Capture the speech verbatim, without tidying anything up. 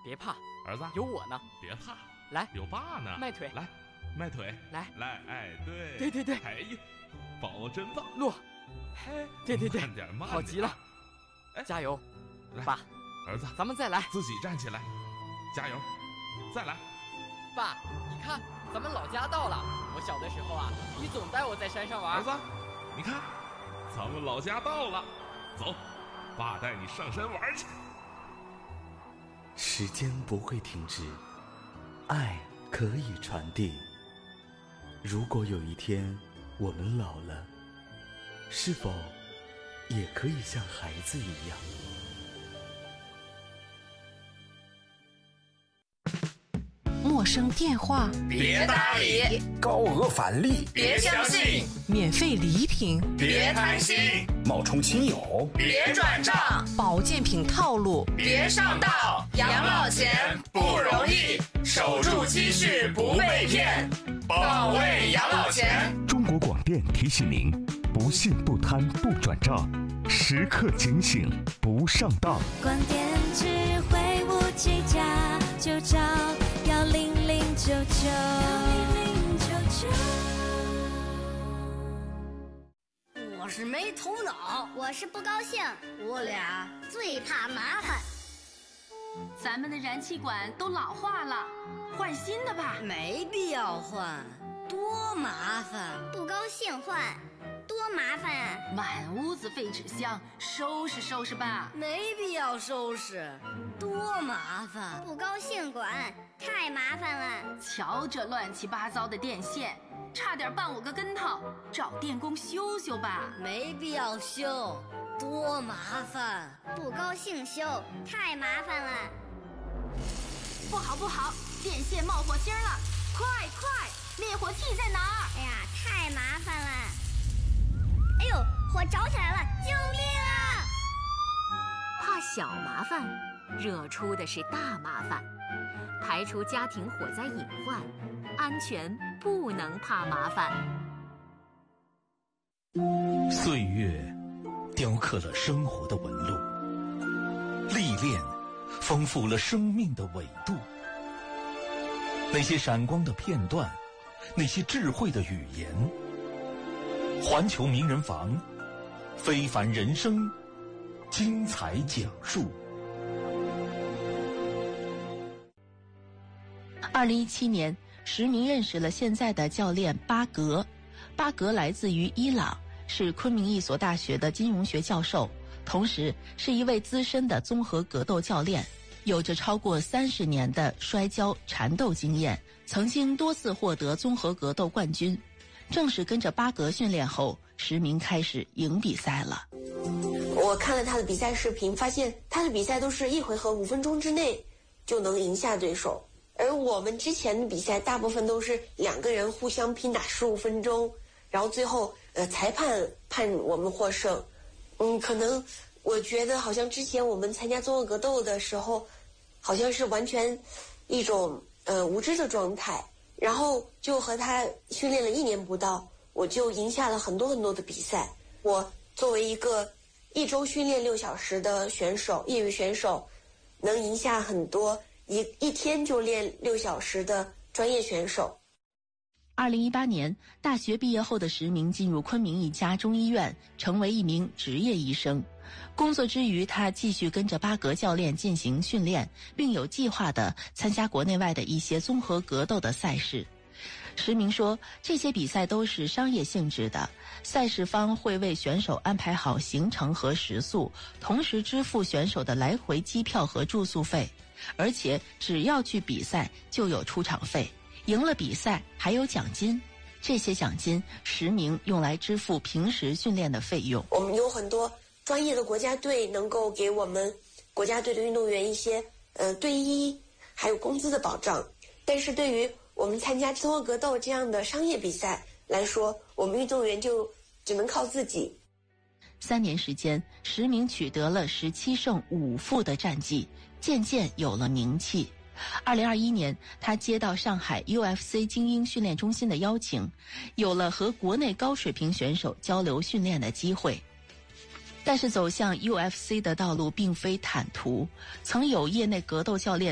别怕， 儿子， 有我呢。 别怕， 来， 有爸呢。 迈腿， 来，迈腿， 来来，哎，对， 对对对， 哎呀，抱真棒， 落， 嘿， 对对对， 慢点，慢点， 好极了， 哎， 加油， 来， 爸， 儿子， 咱们再来， 自己站起来，加油，再来。 爸，你看，咱们老家到了。我小的时候啊，你总带我在山上玩。 儿子，你看，咱们老家到了，走，爸带你上山玩去。 时间不会停止，爱可以传递。如果有一天我们老了，是否也可以像孩子一样？ 陌生电话别搭理， 高额返利别相信， 免费礼品别贪心， 冒充亲友别转账， 保健品套路别上当。养老钱不容易，守住积蓄不被骗，保卫养老钱。 中国广电提醒您：不信不贪不转账，时刻警醒不上当。 广电智慧无计价，就找幺零零九九。 我是没头脑， 我是不高兴， 我俩最怕麻烦。 咱们的燃气管都老化了，换新的吧。 没必要换，多麻烦。 不高兴换，多麻烦啊！ 满屋子废纸箱，收拾收拾吧。 没必要收拾，多麻烦。 不高兴管，太麻烦了。 瞧这乱七八糟的电线，差点绊我个跟头，找电工修修吧。 没必要修，多麻烦。 不高兴修，太麻烦了。 不好不好，电线冒火星了，快快，灭火器在哪儿？ 哎呀，太麻烦了。哎呦，火着起来了，救命啊！ 怕小麻烦，惹出的是大麻烦。排除家庭火灾隐患，安全不能怕麻烦。 岁月雕刻了生活的纹路，历练丰富了生命的纬度。那些闪光的片段，那些智慧的语言，环球名人房，非凡人生，精彩讲述。 二零一七年，石明认识了现在的教练巴格。巴格来自于伊朗，是昆明一所大学的金融学教授，同时是一位资深的综合格斗教练，有着超过三十年的摔跤缠斗经验，曾经多次获得综合格斗冠军。正是跟着巴格训练后，石明开始赢比赛了。 我看了他的比赛视频，发现他的比赛都是一回合五分钟之内就能赢下对手，而我们之前的比赛大部分都是两个人互相拼打十五分钟，然后最后呃裁判判我们获胜。嗯，可能我觉得好像之前我们参加综合格斗的时候，好像是完全一种呃无知的状态，然后就和他训练了一年不到，我就赢下了很多很多的比赛。我作为一个一周训练六小时的选手，业余选手，能赢下很多一一天就练六小时的专业选手。 二零一八年，大学毕业后的石明进入昆明一家中医院，成为一名执业医生。工作之余，他继续跟着巴格教练进行训练，并有计划地参加国内外的一些综合格斗的赛事。石明说，这些比赛都是商业性质的，赛事方会为选手安排好行程和食宿，同时支付选手的来回机票和住宿费，而且只要去比赛就有出场费，赢了比赛还有奖金。这些奖金石明用来支付平时训练的费用。 我们有很多专业的国家队能够给我们国家队的运动员一些呃队医还有工资的保障，但是对于我们参加综合格斗这样的商业比赛来说，我们运动员就只能靠自己。 三年时间，石明取得了十七胜五负的战绩，渐渐有了名气。二零二一年，他接到上海 U F C 精英训练中心的邀请，有了和国内高水平选手交流训练的机会。但是走向 U F C 的道路并非坦途，曾有业内格斗教练